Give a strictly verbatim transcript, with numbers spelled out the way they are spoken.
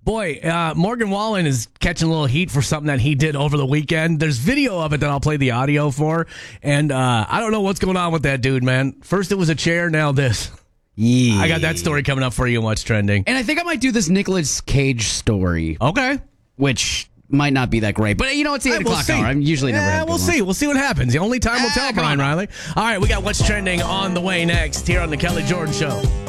Boy, uh, Morgan Wallen is catching a little heat for something that he did over the weekend. There's video of it that I'll play the audio for, and uh, I don't know what's going on with that dude, man. First it was a chair, now this. Yeah. I got that story coming up for you and what's trending. And I think I might do this Nicolas Cage story, Okay. which might not be that great. But, you know, it's the eight Right, we'll o'clock see. hour. I'm usually never Yeah, have we'll good see. We'll see what happens. The only time will Ah, tell, come Brian on. Riley. All right, we got What's Trending on the way next here on the Kelly Jordan Show.